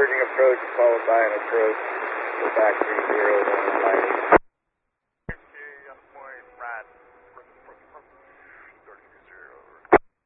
diverging approach followed by an approach for back 30 1.